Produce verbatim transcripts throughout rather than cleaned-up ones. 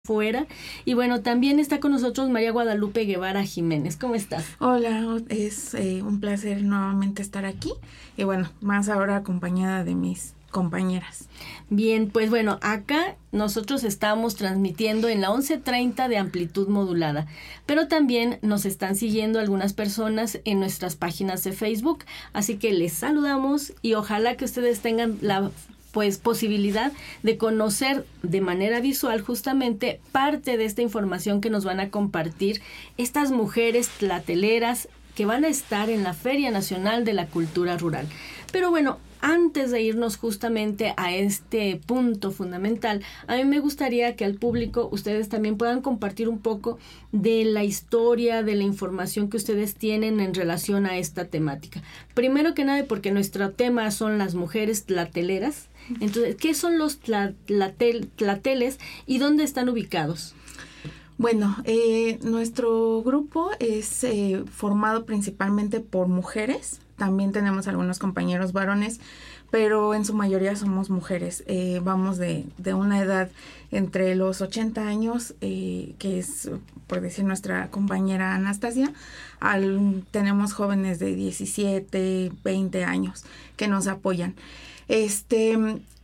fuera. Y bueno, también está con nosotros María Guadalupe Guevara Jiménez. ¿Cómo estás? Hola, es eh, un placer nuevamente estar aquí y bueno, más ahora acompañada de mis compañeras. Bien, pues bueno, acá nosotros estamos transmitiendo en la once treinta de amplitud modulada, pero también nos están siguiendo algunas personas en nuestras páginas de Facebook, así que les saludamos y ojalá que ustedes tengan la pues posibilidad de conocer de manera visual justamente parte de esta información que nos van a compartir estas mujeres tlateleras que van a estar en la Feria Nacional de la Cultura Rural. Pero bueno, antes de irnos justamente a este punto fundamental, a mí me gustaría que al público ustedes también puedan compartir un poco de la historia, de la información que ustedes tienen en relación a esta temática. Primero que nada, porque nuestro tema son las mujeres tlateleras. Entonces, ¿qué son los tla, tlatel, tlateles y dónde están ubicados? Bueno, eh, nuestro grupo es eh, formado principalmente por mujeres. También tenemos algunos compañeros varones, pero en su mayoría somos mujeres. Eh, vamos de, de una edad entre los ochenta años, eh, que es, por decir, nuestra compañera Anastasia, al, tenemos jóvenes de diecisiete, veinte años que nos apoyan. Este,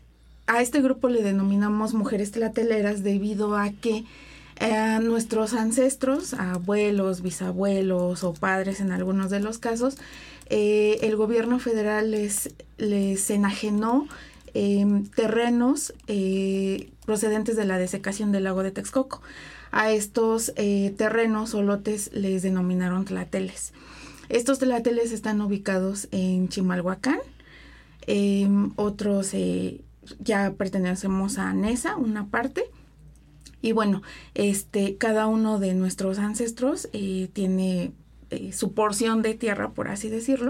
a este grupo le denominamos mujeres tlateleras debido a que eh, nuestros ancestros, abuelos, bisabuelos o padres en algunos de los casos, eh, el gobierno federal les, les enajenó eh, terrenos eh, procedentes de la desecación del lago de Texcoco. A estos eh, terrenos o lotes les denominaron tlateles. Estos tlateles están ubicados en Chimalhuacán. Eh, otros eh, ya pertenecemos a Nesa, una parte, y bueno, este cada uno de nuestros ancestros eh, tiene eh, su porción de tierra, por así decirlo,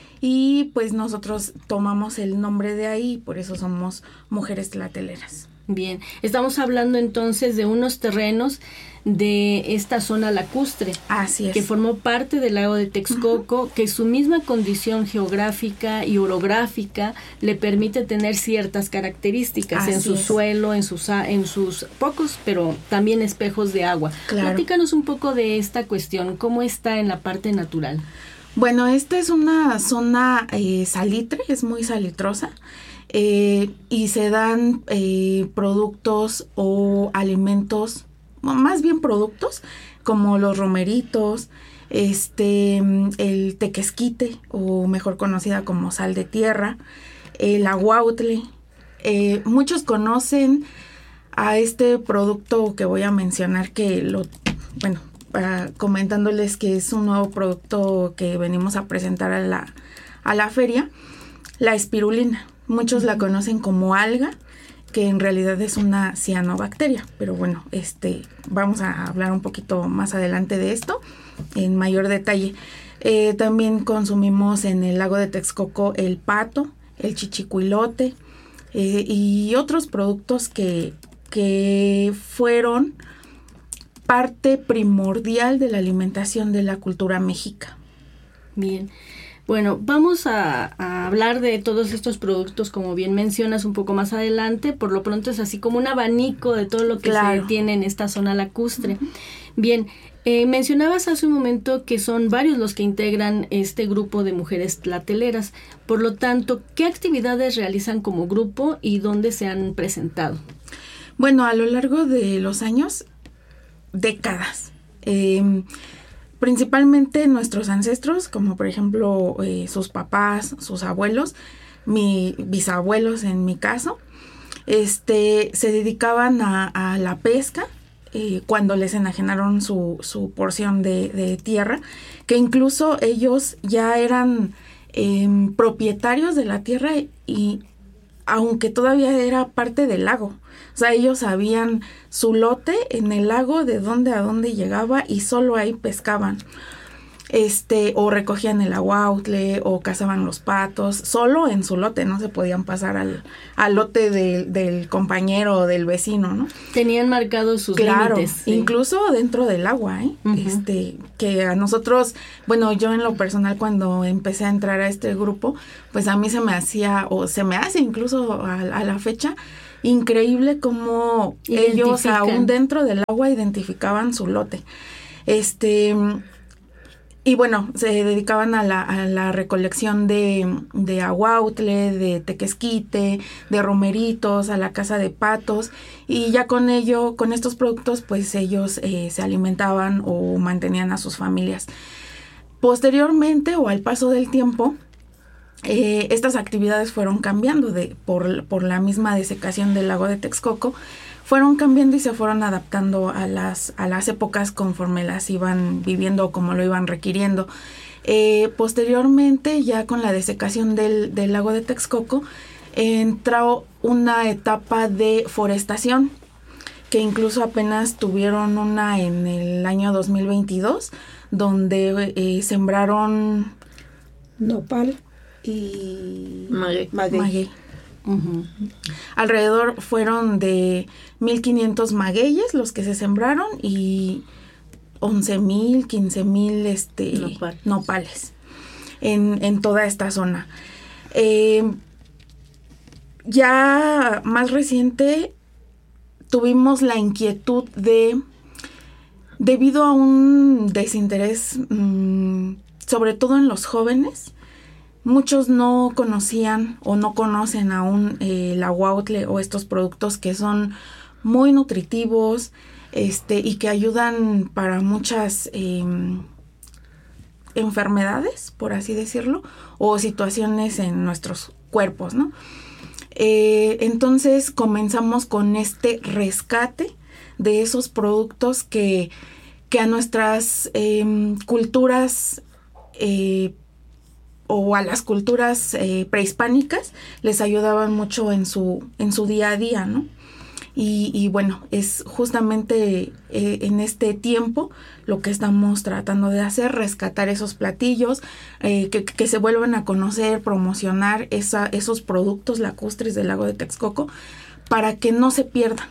y pues nosotros tomamos el nombre de ahí, por eso somos mujeres tlateleras. Bien, estamos hablando entonces de unos terrenos de esta zona lacustre. Así es. Que formó parte del lago de Texcoco, uh-huh. que su misma condición geográfica y orográfica le permite tener ciertas características Así en su es. suelo, en sus, en sus pocos, pero también espejos de agua. Claro. Platícanos un poco de esta cuestión, ¿cómo está en la parte natural? Bueno, esta es una zona eh, salitre, es muy salitrosa. Eh, y se dan eh, productos o alimentos, más bien productos, como los romeritos, este, el tequesquite, o mejor conocida como sal de tierra, el aguautle. Eh, muchos conocen a este producto que voy a mencionar, que lo, bueno, uh, comentándoles que es un nuevo producto que venimos a presentar a la, a la feria, la espirulina. Muchos la conocen como alga, que en realidad es una cianobacteria, pero bueno, este, vamos a hablar un poquito más adelante de esto, en mayor detalle. Eh, también consumimos en el lago de Texcoco el pato, el chichicuilote eh, y otros productos que, que fueron parte primordial de la alimentación de la cultura mexica. Bien. Bueno, vamos a, a hablar de todos estos productos, como bien mencionas, un poco más adelante. Por lo pronto es así como un abanico de todo lo que claro. se tiene en esta zona lacustre. Uh-huh. Bien, eh, mencionabas hace un momento que son varios los que integran este grupo de mujeres tlateleras. Por lo tanto, ¿qué actividades realizan como grupo y dónde se han presentado? Bueno, a lo largo de los años, décadas. Eh, Principalmente nuestros ancestros, como por ejemplo eh, sus papás, sus abuelos, mis bisabuelos en mi caso, este, se dedicaban a, a la pesca eh, cuando les enajenaron su, su porción de, de tierra, que incluso ellos ya eran eh, propietarios de la tierra y aunque todavía era parte del lago. O sea, ellos sabían su lote en el lago, de dónde a dónde llegaba y solo ahí pescaban. Este, o recogían el aguautle o cazaban los patos, solo en su lote, no se podían pasar al, al lote de, del compañero o del vecino, ¿no? Tenían marcados sus claro, límites. Sí. Incluso dentro del agua, ¿eh? Uh-huh. Este, que a nosotros, bueno, yo en lo personal cuando empecé a entrar a este grupo, pues a mí se me hacía, o se me hace incluso a, a la fecha, increíble cómo ellos aún dentro del agua identificaban su lote. Este, y bueno, se dedicaban a la, a la recolección de, de aguautle, de tequesquite, de romeritos, a la caza de patos, y ya con ello, con estos productos, pues ellos eh, se alimentaban o mantenían a sus familias. Posteriormente, o al paso del tiempo, eh, estas actividades fueron cambiando de, por, por la misma desecación del lago de Texcoco, fueron cambiando y se fueron adaptando a las, a las épocas conforme las iban viviendo o como lo iban requiriendo. Eh, posteriormente, ya con la desecación del, del lago de Texcoco, entró una etapa de forestación, que incluso apenas tuvieron una en el año dos mil veintidós, donde eh, sembraron nopal y maguey. maguey. Uh-huh. Alrededor fueron de mil quinientos magueyes los que se sembraron y once mil, quince mil este, Nopal. nopales en, en toda esta zona. Eh, ya más reciente tuvimos la inquietud de, debido a un desinterés, mmm, sobre todo en los jóvenes, muchos no conocían o no conocen aún eh, el aguautle o estos productos que son muy nutritivos este, y que ayudan para muchas eh, enfermedades, por así decirlo, o situaciones en nuestros cuerpos, ¿no? Eh, entonces comenzamos con este rescate de esos productos que, que a nuestras eh, culturas eh, o a las culturas eh, prehispánicas les ayudaban mucho en su, en su día a día, ¿no? Y, y bueno, es justamente eh, en este tiempo lo que estamos tratando de hacer, rescatar esos platillos, eh, que, que se vuelvan a conocer, promocionar esa, esos productos lacustres del lago de Texcoco para que no se pierdan.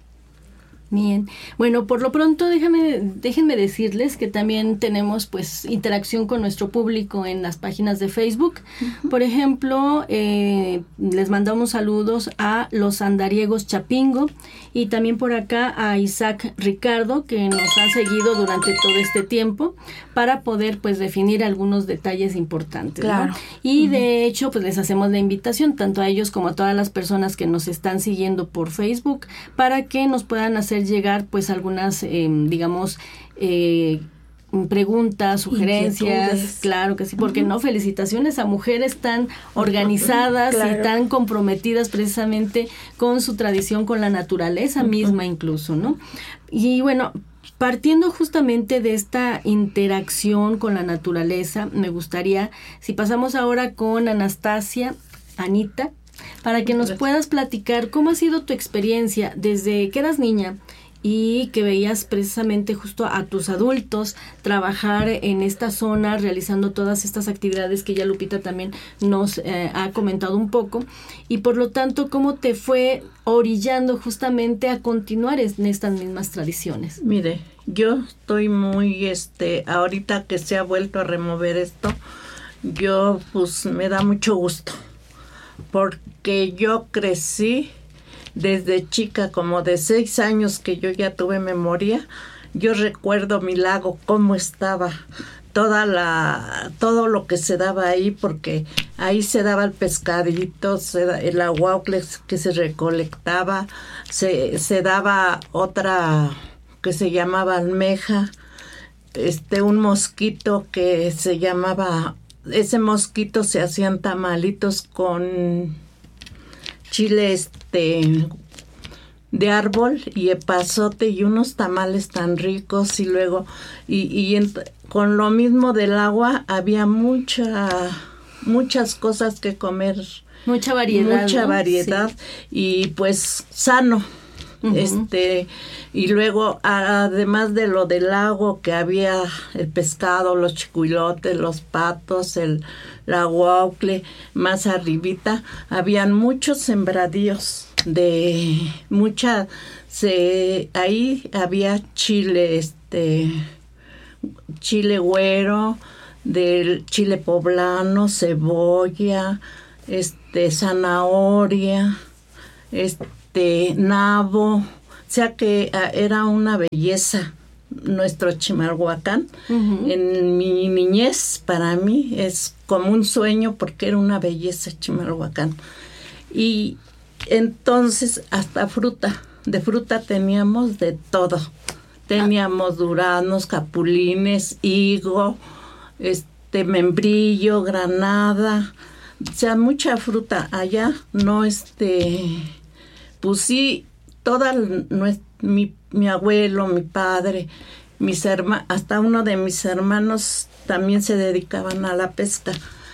Bien, bueno, por lo pronto déjame, déjenme decirles que también tenemos pues interacción con nuestro público en las páginas de Facebook. Uh-huh. Por ejemplo, eh, les mandamos saludos a los andariegos Chapingo y también por acá a Isaac Ricardo, que nos han seguido durante todo este tiempo para poder pues definir algunos detalles importantes, claro, ¿no? Y uh-huh. de hecho pues les hacemos la invitación tanto a ellos como a todas las personas que nos están siguiendo por Facebook para que nos puedan hacer llegar pues algunas eh, digamos eh, preguntas, sugerencias, inquietudes. Claro que sí, porque uh-huh. no, felicitaciones a mujeres tan organizadas claro. y tan comprometidas precisamente con su tradición, con la naturaleza uh-huh. misma incluso, ¿no? Y bueno, partiendo justamente de esta interacción con la naturaleza, me gustaría, si pasamos ahora con Anastasia, Anita, para que nos puedas platicar cómo ha sido tu experiencia desde que eras niña y que veías precisamente justo a tus adultos trabajar en esta zona realizando todas estas actividades que ya Lupita también nos eh, ha comentado un poco, y por lo tanto cómo te fue orillando justamente a continuar en estas mismas tradiciones. Mire, yo estoy muy, este, ahorita que se ha vuelto a remover esto, yo pues me da mucho gusto, porque yo crecí desde chica, como de seis años que yo ya tuve memoria. Yo recuerdo mi lago, cómo estaba, toda la, todo lo que se daba ahí, porque ahí se daba el pescadito, se da, el aguaucle que se recolectaba, se, se daba otra que se llamaba almeja, este, un mosquito que se llamaba, ese mosquito se hacían tamalitos con chile este de árbol y epazote y unos tamales tan ricos, y luego y, y en, con lo mismo del agua había mucha muchas cosas que comer, mucha variedad, mucha ¿no? variedad, sí. Y pues sano. Uh-huh. Este, y luego además de lo del lago, que había el pescado, los chicuilotes, los patos, el aguaucle, más arribita habían muchos sembradíos de mucha, se ahí había chile, este chile güero, del chile poblano, cebolla, este zanahoria, este este nabo, o sea que uh, era una belleza nuestro Chimalhuacán. Uh-huh. En mi niñez, para mí, es como un sueño porque era una belleza Chimalhuacán. Y entonces hasta fruta, de fruta teníamos de todo. Teníamos duraznos, capulines, higo, este membrillo, granada, o sea, mucha fruta. Allá no, este, pues sí, toda nuestra, mi, mi abuelo, mi padre, mis hermanos, hasta uno de mis hermanos también se dedicaban a la pesca.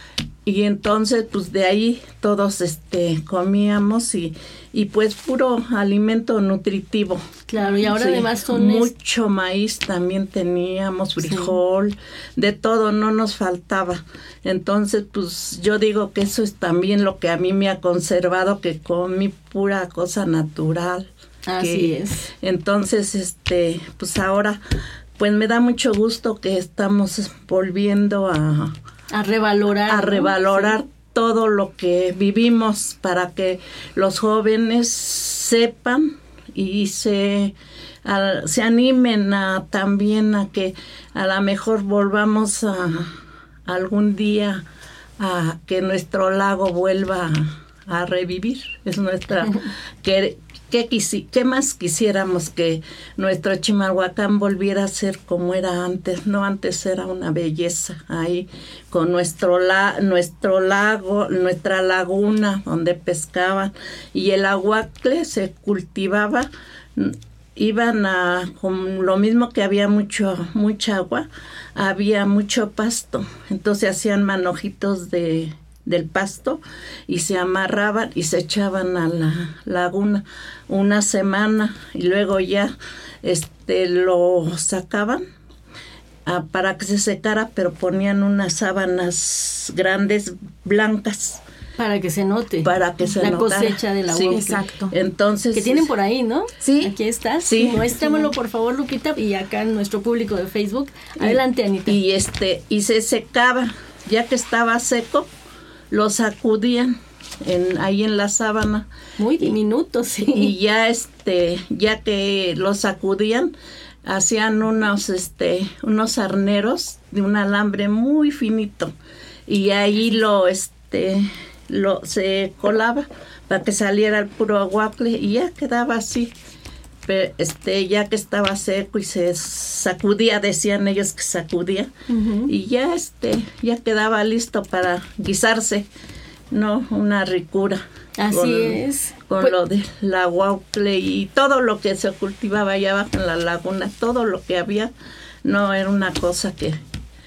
Y entonces, pues de ahí todos este comíamos y, y pues puro alimento nutritivo. Claro, y ahora sí, además son... Mucho es... maíz también teníamos, frijol, sí. De todo, no nos faltaba. Entonces, pues yo digo que eso es también lo que a mí me ha conservado, que comí pura cosa natural. Así que, es. Entonces, este, pues ahora, pues me da mucho gusto que estamos volviendo a... A revalorar. A revalorar ¿no? sí. todo lo que vivimos para que los jóvenes sepan y se, a, se animen a, también a que a lo mejor volvamos a, a algún día a que nuestro lago vuelva a, a revivir. Es nuestra... que, ¿Qué, quisi, ¿Qué más quisiéramos que nuestro Chimalhuacán volviera a ser como era antes? No, antes era una belleza ahí con nuestro, la, nuestro lago, nuestra laguna donde pescaban y el aguacle se cultivaba, iban a, con lo mismo que había mucho, mucha agua, había mucho pasto, entonces hacían manojitos de... del pasto y se amarraban y se echaban a la laguna una semana y luego ya este lo sacaban ah, para que se secara, pero ponían unas sábanas grandes blancas para que se note para que se la notara. Cosecha del agua. Sí, exacto. Entonces que tienen por ahí, ¿no? Sí. Aquí está. Sí. Muéstramelo por favor, Lupita, y acá en nuestro público de Facebook. Adelante, y, Anita. Y este y se secaba, ya que estaba seco lo sacudían en, ahí en la sábana. Muy diminutos, sí. Y ya este, ya que lo sacudían, hacían unos este, unos arneros de un alambre muy finito. Y ahí lo este lo se colaba para que saliera el puro aguacle y ya quedaba así. Pero este, ya que estaba seco y se sacudía, decían ellos que sacudía, uh-huh. y ya este, ya quedaba listo para guisarse, ¿no? Una ricura. Así con, es. Con pues, lo del aguacle y todo lo que se cultivaba allá abajo en la laguna, todo lo que había, no era una cosa que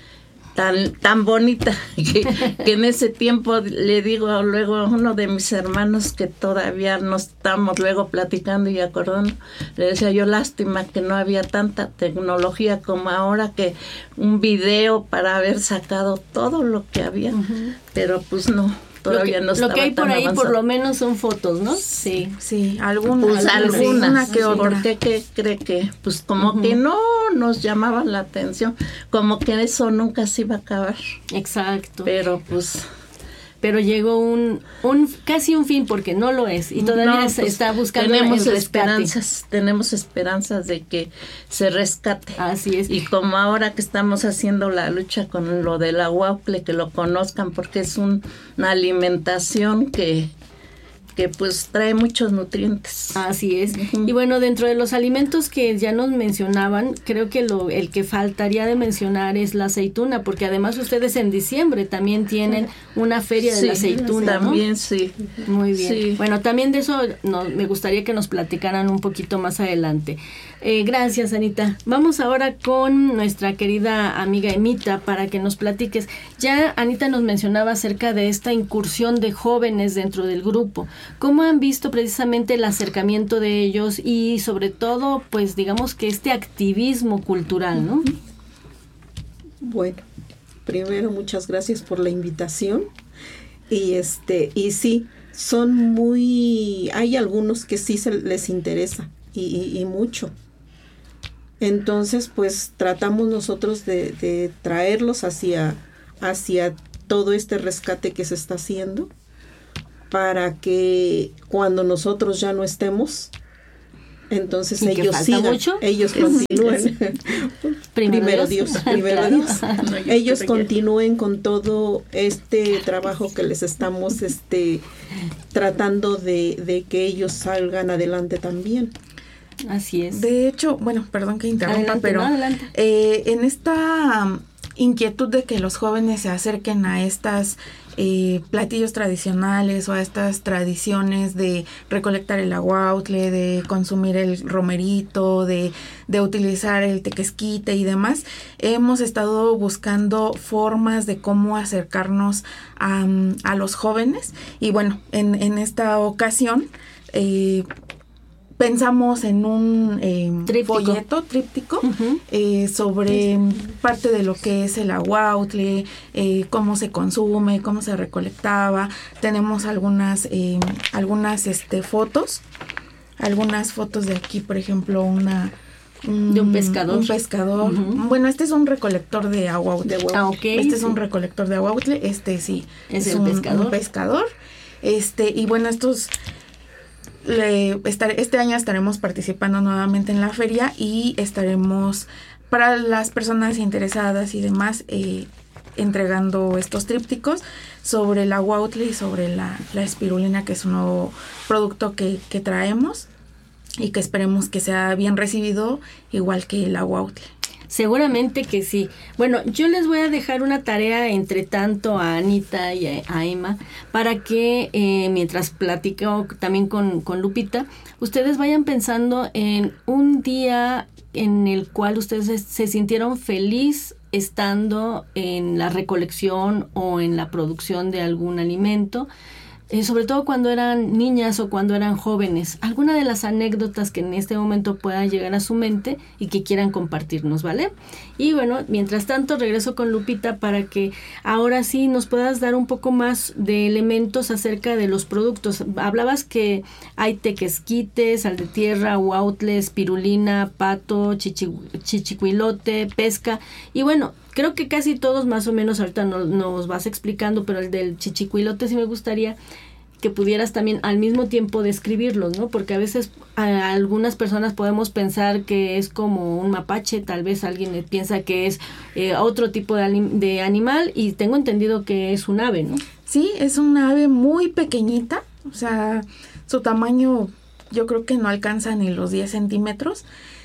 tan tan bonita que, que en ese tiempo le digo luego a uno de mis hermanos que todavía no estamos luego platicando y acordando, le decía yo lástima que no había tanta tecnología como ahora, que un video para haber sacado todo lo que había, uh-huh. pero pues no. Todavía lo que, no estaba lo que hay por ahí avanzado. Por lo menos son fotos, ¿no? Sí, sí, algunas. Pues algunas, alguna que otra. ¿Por qué que cree que? Pues como uh-huh. que no nos llamaba la atención, como que eso nunca se iba a acabar. Exacto. Pero pues... Pero llegó un, un casi un fin porque no lo es y todavía no, se pues, está buscando tenemos el esperanzas, tenemos esperanzas de que se rescate. Así es. Y como ahora que estamos haciendo la lucha con lo del aguacle, que lo conozcan porque es un, una alimentación que que pues trae muchos nutrientes. Así es. Uh-huh. Y bueno, dentro de los alimentos que ya nos mencionaban, creo que lo el que faltaría de mencionar es la aceituna, porque además ustedes en diciembre también tienen una feria de sí, la aceituna, también, ¿no? sí. Muy bien. Sí. Bueno, también de eso no, me gustaría que nos platicaran un poquito más adelante. Eh, gracias, Anita. Vamos ahora con nuestra querida amiga Emita para que nos platiques. Ya Anita nos mencionaba acerca de esta incursión de jóvenes dentro del grupo. ¿Cómo han visto precisamente el acercamiento de ellos y sobre todo, pues digamos que este activismo cultural, ¿no? Bueno, primero muchas gracias por la invitación y este y sí, son muy, hay algunos que sí se les interesa y, y, y mucho. Entonces, pues tratamos nosotros de, de traerlos hacia, hacia todo este rescate que se está haciendo, para que cuando nosotros ya no estemos, entonces ¿Y ellos sigan, mucho? ellos continúen. Primero, primero Dios. Dios, primero Claro. Dios. Ellos continúen con todo este trabajo que les estamos este tratando de, de que ellos salgan adelante también. Así es. De hecho, bueno, perdón que interrumpa, Adelante, pero no, adelante. eh, en esta um, inquietud de que los jóvenes se acerquen a estas eh, platillos tradicionales o a estas tradiciones de recolectar el aguautle, de consumir el romerito, de, de utilizar el tequesquite y demás, hemos estado buscando formas de cómo acercarnos a, a los jóvenes. Y bueno, en, en esta ocasión eh, pensamos en un eh, Tríptico. folleto tríptico Ujú. eh, sobre parte de lo que es el aguautle, eh, cómo se consume, cómo se recolectaba. Tenemos algunas eh, algunas este fotos, algunas fotos de aquí, por ejemplo, una un, De un pescador. Un pescador. Ujú. Bueno, este es un recolector de aguautle. Ah, ok. Este es sí. un recolector de aguautle, este sí Es el un, pescador. un pescador. Este, y bueno, estos Le, estar, este año estaremos participando nuevamente en la feria y estaremos, para las personas interesadas y demás, eh, entregando estos trípticos sobre el aguautle y sobre la, la espirulina, que es un nuevo producto que, que traemos y que esperemos que sea bien recibido, igual que el aguautle. Seguramente que sí. Bueno, yo les voy a dejar una tarea entre tanto a Anita y a, a Emma para que eh, mientras platico también con, con Lupita, ustedes vayan pensando en un día en el cual ustedes se, se sintieron feliz estando en la recolección o en la producción de algún alimento. Eh, sobre todo cuando eran niñas o cuando eran jóvenes, alguna de las anécdotas que en este momento puedan llegar a su mente y que quieran compartirnos, ¿vale? Y bueno, mientras tanto regreso con Lupita para que ahora sí nos puedas dar un poco más de elementos acerca de los productos. Hablabas que hay tequesquites, sal de tierra, aguautle, espirulina, pato, chichi, chichicuilote, pesca y bueno, creo que casi todos más o menos ahorita no, nos vas explicando, pero el del chichicuilote sí me gustaría que pudieras también al mismo tiempo describirlos, ¿no? Porque a veces a algunas personas podemos pensar que es como un mapache, tal vez alguien piensa que es eh, otro tipo de, anim- de animal y tengo entendido que es un ave, ¿no? Sí, es una ave muy pequeñita, o sea, su tamaño yo creo que no alcanza ni los diez centímetros,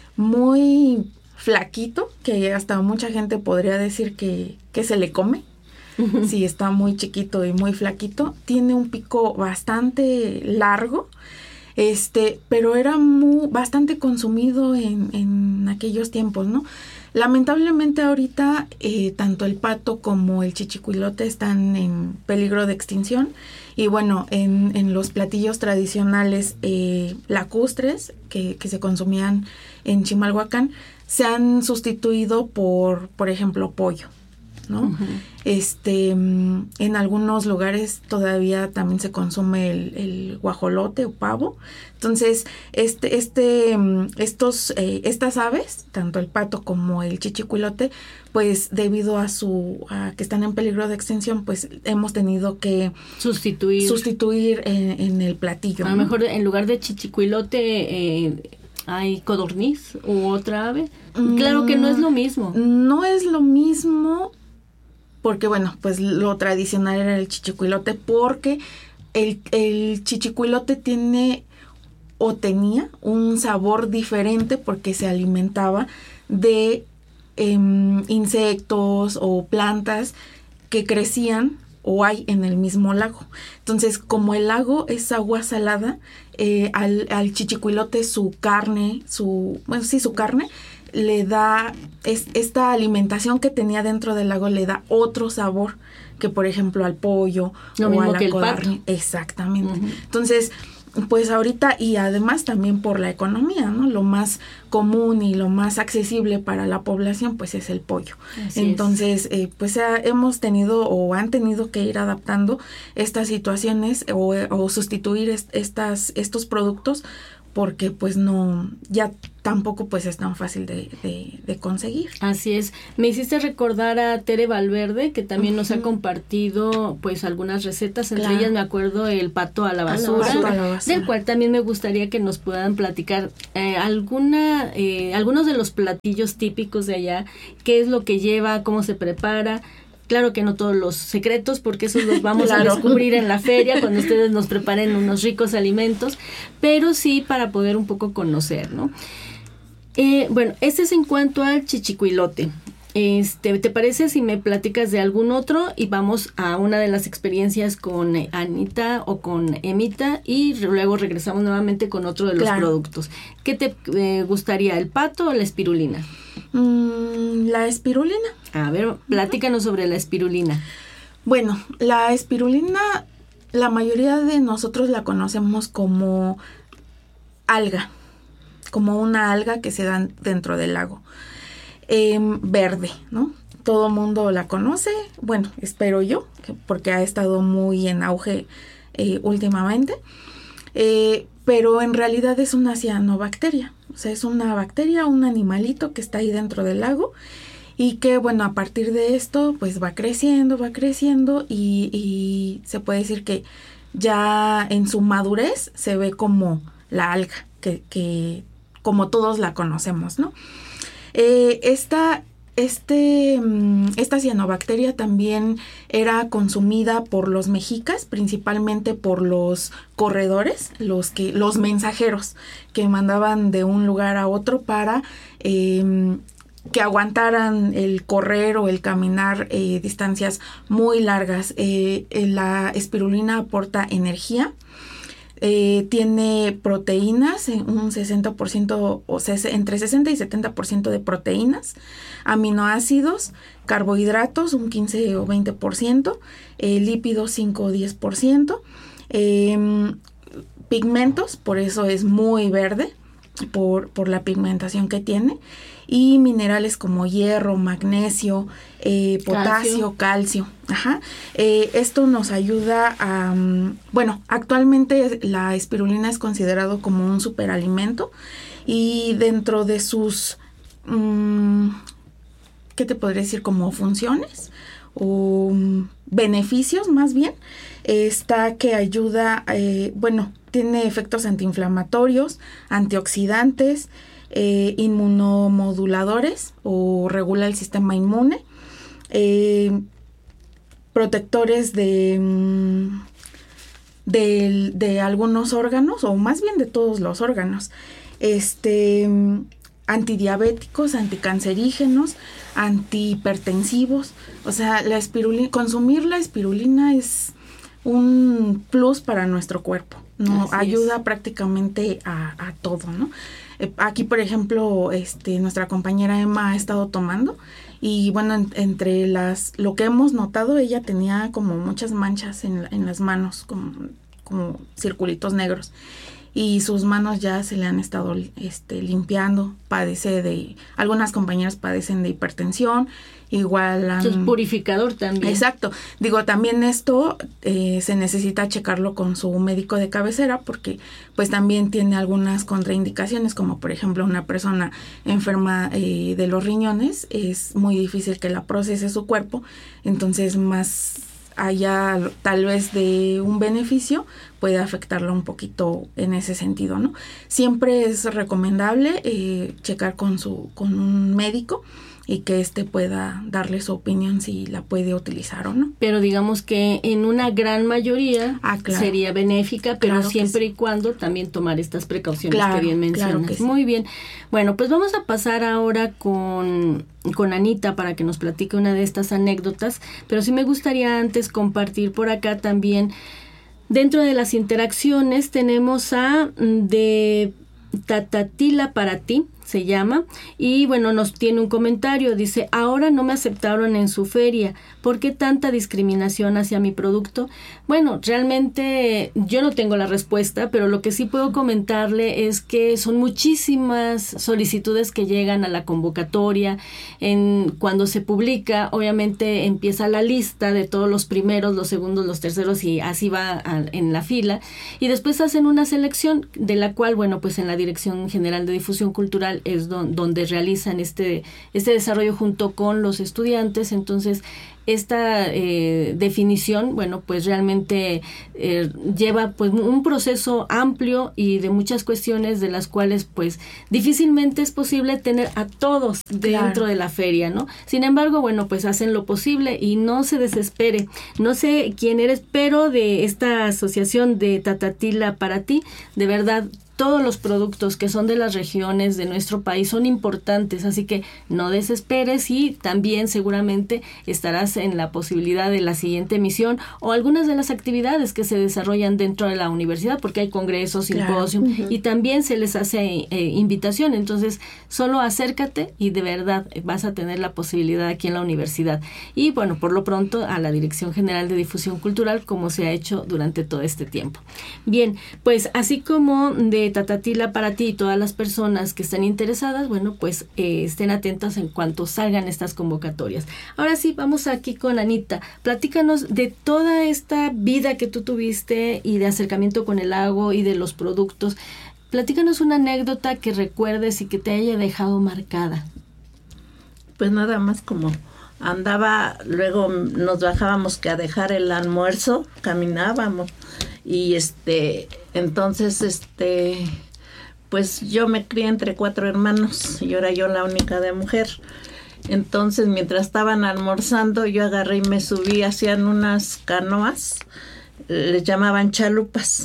muy flaquito, que hasta mucha gente podría decir que, que se le come. Uh-huh. Sí, está muy chiquito y muy flaquito. Tiene un pico bastante largo, este, pero era muy, bastante consumido en, en aquellos tiempos, ¿no? Lamentablemente ahorita eh, tanto el pato como el chichicuilote están en peligro de extinción. Y bueno, en, en los platillos tradicionales eh, lacustres que, que se consumían en Chimalhuacán se han sustituido por, por ejemplo, pollo, ¿no? Uh-huh. Este, en algunos lugares todavía también se consume el, el guajolote o pavo. Entonces, este, este, estos, eh, estas aves, tanto el pato como el chichicuilote, pues debido a su, a que están en peligro de extinción, pues hemos tenido que sustituir, sustituir en, en el platillo. A lo ¿no? mejor en lugar de chichicuilote eh, hay codorniz u otra ave. Mm, claro que no es lo mismo. No es lo mismo porque, bueno, pues lo tradicional era el chichicuilote porque el, el chichicuilote tiene o tenía un sabor diferente porque se alimentaba de eh, insectos o plantas que crecían o hay en el mismo lago. Entonces, como el lago es agua salada, eh, al, al chichicuilote su carne, su, bueno, sí, su carne, le da, es, esta alimentación que tenía dentro del lago le da otro sabor que, por ejemplo, al pollo Lo o mismo a la que el codorniz. pato. Exactamente. Uh-huh. Entonces, pues ahorita, y además también por la economía, ¿no? Lo más común y lo más accesible para la población, pues es el pollo. Así Entonces, eh, pues ha, hemos tenido o han tenido que ir adaptando estas situaciones o, o sustituir est- estas, estos productos porque pues no, ya tampoco pues es tan fácil de, de, de conseguir. Así es. Me hiciste recordar a Tere Valverde, que también uh-huh. nos ha compartido pues algunas recetas, entre claro. ellas me acuerdo el pato a la basura, a la basura, a la basura. del cual también me gustaría que nos puedan platicar eh, alguna eh, algunos de los platillos típicos de allá, qué es lo que lleva, cómo se prepara. Claro que no todos los secretos, porque esos los vamos claro. a descubrir en la feria cuando ustedes nos preparen unos ricos alimentos, pero sí para poder un poco conocer, ¿no? Eh, bueno, este es en cuanto al chichicuilote. Este, ¿te parece si me platicas de algún otro y vamos a una de las experiencias con Anita o con Emita y luego regresamos nuevamente con otro de los claro. productos? ¿Qué te eh, gustaría, el pato o la espirulina? Mm, la espirulina. A ver, platícanos sobre la espirulina. Bueno, la espirulina, la mayoría de nosotros la conocemos como alga, como una alga que se da dentro del lago, eh, verde, ¿no? Todo mundo la conoce, bueno, espero yo, porque ha estado muy en auge eh, últimamente, eh, pero en realidad es una cianobacteria, o sea, es una bacteria, un animalito que está ahí dentro del lago y que, bueno, a partir de esto, pues va creciendo, va creciendo y, y se puede decir que ya en su madurez se ve como la alga, que, que como todos la conocemos, ¿no? Eh, esta, este, esta cianobacteria también era consumida por los mexicas, principalmente por los corredores, los, que, los mensajeros que mandaban de un lugar a otro para eh, que aguantaran el correr o el caminar eh, distancias muy largas. Eh, la espirulina aporta energía. Eh, tiene proteínas, un sesenta por ciento, o sea, entre sesenta y setenta por ciento de proteínas, aminoácidos, carbohidratos, un quince o veinte por ciento, eh, lípidos cinco o diez por ciento, eh, pigmentos, por eso es muy verde, por, por la pigmentación que tiene, y minerales como hierro, magnesio, eh, potasio, calcio. calcio. Ajá. Eh, esto nos ayuda a... Um, bueno, actualmente la espirulina es considerado como un superalimento y dentro de sus... Um, ¿qué te podría decir? Como funciones o um, beneficios más bien, está que ayuda, eh, bueno, tiene efectos antiinflamatorios, antioxidantes, Eh, inmunomoduladores o regula el sistema inmune, eh, protectores de, de, de algunos órganos o más bien de todos los órganos, este, antidiabéticos, anticancerígenos, antihipertensivos. O sea, la espirulina, consumir la espirulina es un plus para nuestro cuerpo, ¿no? Así ayuda es. prácticamente a, a todo, ¿no? Aquí, por ejemplo, este, nuestra compañera Emma ha estado tomando y bueno, en, entre las lo que hemos notado, ella tenía como muchas manchas en, en las manos, como, como circulitos negros y sus manos ya se le han estado este, limpiando. Padece de, algunas compañeras padecen de hipertensión, igual han, es purificador también. Exacto. Digo, también esto eh, se necesita checarlo con su médico de cabecera porque pues también tiene algunas contraindicaciones, como por ejemplo una persona enferma eh, de los riñones, es muy difícil que la procese su cuerpo, entonces más allá tal vez de un beneficio puede afectarlo un poquito en ese sentido, ¿no? Siempre es recomendable eh, checar con su con un médico y que éste pueda darle su opinión si la puede utilizar o no. Pero digamos que en una gran mayoría ah, claro. sería benéfica, pero claro siempre sí. y cuando también tomar estas precauciones claro, que bien mencionas. Claro que sí. Muy bien. Bueno, pues vamos a pasar ahora con, con Anita para que nos platique una de estas anécdotas, pero sí me gustaría antes compartir por acá también, dentro de las interacciones tenemos a de Tatatila para ti. se llama, y bueno, nos tiene un comentario, dice, ahora no me aceptaron en su feria, ¿por qué tanta discriminación hacia mi producto? Bueno, realmente yo no tengo la respuesta, pero lo que sí puedo comentarle es que son muchísimas solicitudes que llegan a la convocatoria. En, cuando se publica, obviamente empieza la lista de todos los primeros, los segundos, los terceros, y así va a, en la fila, y después hacen una selección de la cual, bueno, pues en la Dirección General de Difusión Cultural es don, donde realizan este, este desarrollo junto con los estudiantes. Entonces, esta eh, definición, bueno, pues realmente eh, lleva pues un proceso amplio y de muchas cuestiones de las cuales pues difícilmente es posible tener a todos dentro claro. de la feria, ¿no? Sin embargo, bueno, pues hacen lo posible y no se desespere. No sé quién eres, pero de esta asociación de Tatatila para ti, de verdad, todos los productos que son de las regiones de nuestro país son importantes, así que no desesperes y también seguramente estarás en la posibilidad de la siguiente emisión o algunas de las actividades que se desarrollan dentro de la universidad, porque hay congresos, simposios, claro. uh-huh. y también se les hace eh, invitación. Entonces, solo acércate y de verdad vas a tener la posibilidad aquí en la universidad. Y bueno, por lo pronto a la Dirección General de Difusión Cultural, como se ha hecho durante todo este tiempo. Bien, pues así como de Tatatila para ti y todas las personas que estén interesadas, bueno, pues eh, estén atentas en cuanto salgan estas convocatorias. Ahora sí, vamos aquí con Anita. Platícanos de toda esta vida que tú tuviste y de acercamiento con el lago y de los productos. Platícanos una anécdota que recuerdes y que te haya dejado marcada. Pues nada más como andaba, luego nos bajábamos que a dejar el almuerzo, caminábamos. Y este, entonces, este, pues yo me crié entre cuatro hermanos y era yo la única de mujer. Entonces, mientras estaban almorzando, yo agarré y me subí, hacían unas canoas, les llamaban chalupas.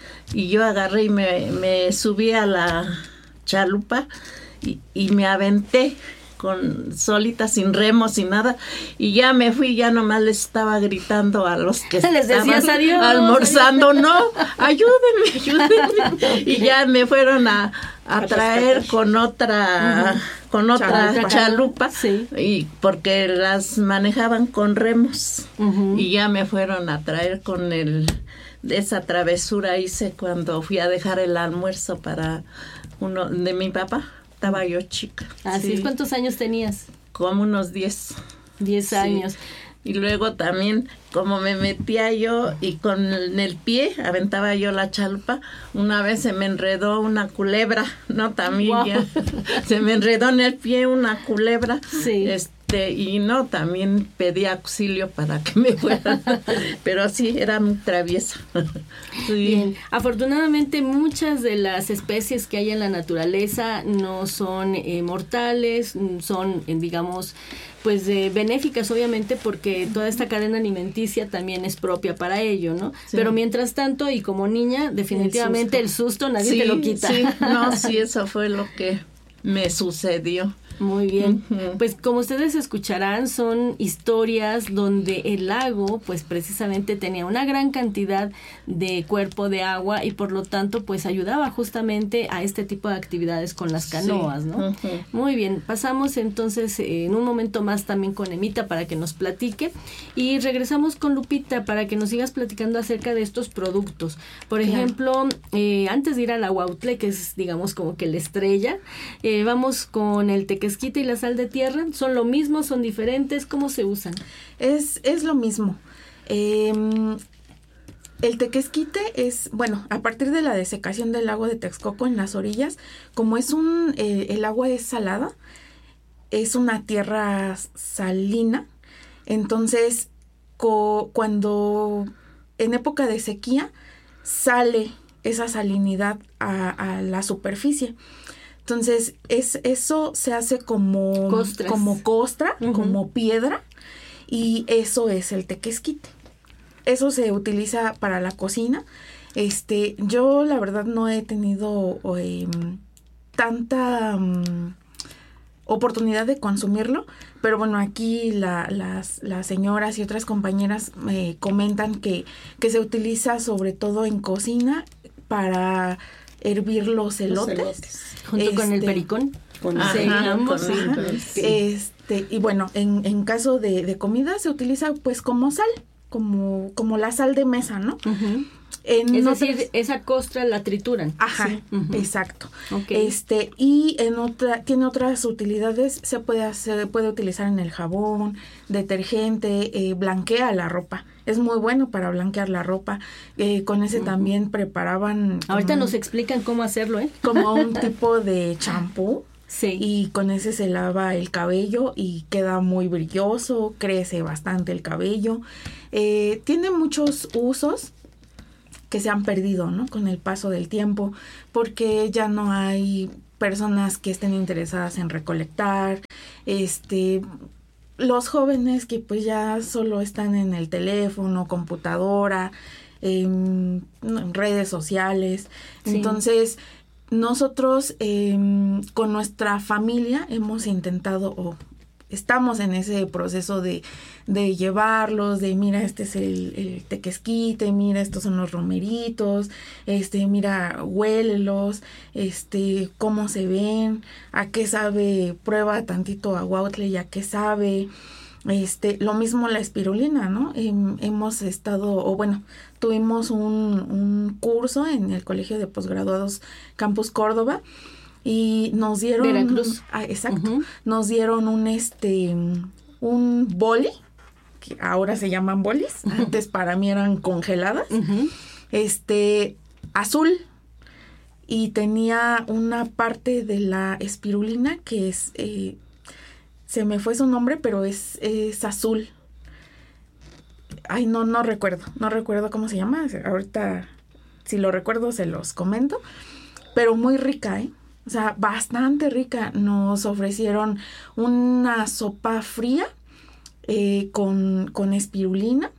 Y yo agarré y me, me subí a la chalupa y, y me aventé con solita, sin remo, sin nada, y ya me fui, ya nomás les estaba gritando a los que les estaban adiós, almorzando, adiós. No, ayúdenme, ayúdenme, y ya me fueron a, a traer con otra, uh-huh. con otra chalupa, chalupa sí. y porque las manejaban con remos, uh-huh. y ya me fueron a traer con el, de esa travesura hice cuando fui a dejar el almuerzo para uno de mi papá. Estaba yo chica. Así sí. es. ¿Cuántos años tenías? Como unos diez. Diez años. Sí. Y luego también, como me metía yo y con el, el pie aventaba yo la chalupa, una vez se me enredó una culebra, ¿no? También wow. ya, se me enredó en el pie una culebra. Sí. Este, y no, también pedí auxilio para que me fuera, pero sí, era muy traviesa. Sí. Bien, afortunadamente muchas de las especies que hay en la naturaleza no son eh, mortales, son, eh, digamos, pues eh, benéficas obviamente porque toda esta cadena alimenticia también es propia para ello, ¿no? Sí. Pero mientras tanto, y como niña, definitivamente el susto, el susto nadie sí, te lo quita. Sí, no, sí, eso fue lo que me sucedió. Muy bien, uh-huh. Pues como ustedes escucharán, son historias donde el lago, pues precisamente tenía una gran cantidad de cuerpo de agua y por lo tanto, pues ayudaba justamente a este tipo de actividades con las canoas, sí. ¿no? Uh-huh. Muy bien, pasamos entonces eh, en un momento más también con Emita para que nos platique y regresamos con Lupita para que nos sigas platicando acerca de estos productos. Por claro. ejemplo, eh, antes de ir al aguautle, que es digamos como que la estrella, eh, vamos con el tequesquite y la sal de tierra. ¿Son lo mismo? ¿Son diferentes? ¿Cómo se usan? Es, es lo mismo. Eh, el tequesquite es, bueno, a partir de la desecación del lago de Texcoco en las orillas, como es un, eh, el agua es salada, es una tierra salina, entonces co- cuando en época de sequía sale esa salinidad a, a la superficie. Entonces, es, eso se hace como, como costra, uh-huh. como piedra, y eso es el tequesquite. Eso se utiliza para la cocina. Este, yo la verdad no he tenido eh, tanta um, oportunidad de consumirlo, pero bueno, aquí la, las, las señoras y otras compañeras me comentan que, que se utiliza sobre todo en cocina para hervir los elotes. Los elotes. Junto este, con el pericón. Con Ajá, sí, ambos, con- sí. ajá. Sí. Este, y bueno, en, en caso de, de comida se utiliza pues como sal, como, como la sal de mesa, ¿no? Ujú. En Es otras- decir, esa costra la trituran. Ajá, Sí. Ujú. exacto. Ok. Este, y en otra, tiene otras utilidades, se puede hacer, puede utilizar en el jabón, detergente, eh, blanquea la ropa. Es muy bueno para blanquear la ropa. Eh, con ese también preparaban Ahorita como, nos explican cómo hacerlo, ¿eh? como un tipo de champú. Sí. Y con ese se lava el cabello y queda muy brilloso, crece bastante el cabello. Eh, tiene muchos usos que se han perdido, ¿no? Con el paso del tiempo, porque ya no hay personas que estén interesadas en recolectar, este, los jóvenes que pues ya solo están en el teléfono, computadora, en, en redes sociales. Sí. Entonces, nosotros eh, con nuestra familia hemos intentado o estamos en ese proceso de, de llevarlos, de mira, este es el, el tequesquite, mira, estos son los romeritos, este, mira, huélelos, este, cómo se ven, a qué sabe, prueba tantito aguautle y a qué sabe. Este, lo mismo la espirulina, ¿no? Hem- hemos estado, o bueno, tuvimos un, un curso en el Colegio de Posgraduados Campus Córdoba y nos dieron... Veracruz. Ah, exacto. Ujú. Nos dieron un, este, un boli, que ahora se llaman bolis, antes para mí eran congeladas, Ujú. este, azul, y tenía una parte de la espirulina que es... Eh, se me fue su nombre, pero es, es azul. Ay, no, no recuerdo. No recuerdo cómo se llama. Ahorita, si lo recuerdo, se los comento. Pero muy rica, ¿eh? O sea, bastante rica. Nos ofrecieron una sopa fría eh, con, con espirulina.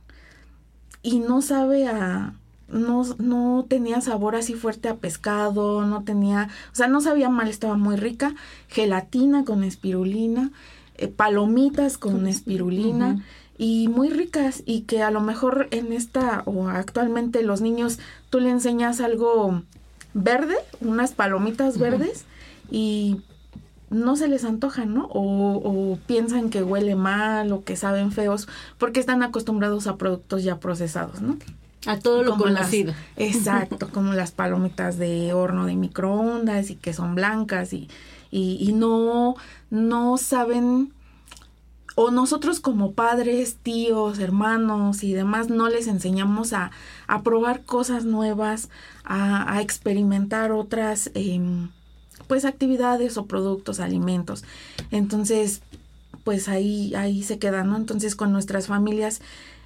Y no sabe a... No, no tenía sabor así fuerte a pescado. No tenía... O sea, no sabía mal. Estaba muy rica. Gelatina con espirulina. Eh, palomitas con espirulina. Ujú. Y muy ricas, y que a lo mejor en esta o actualmente los niños tú le enseñas algo verde, unas palomitas Ujú. verdes, y no se les antoja, ¿no? O, o piensan que huele mal o que saben feos porque están acostumbrados a productos ya procesados, ¿no? A todo lo Como las- conocido. exacto, como las palomitas de horno de microondas y que son blancas y, y, y no, no saben, o nosotros como padres, tíos, hermanos y demás, no les enseñamos a, a probar cosas nuevas, a, a experimentar otras em, pues actividades o productos, alimentos. Entonces, pues ahí, ahí se queda, ¿no? Entonces con nuestras familias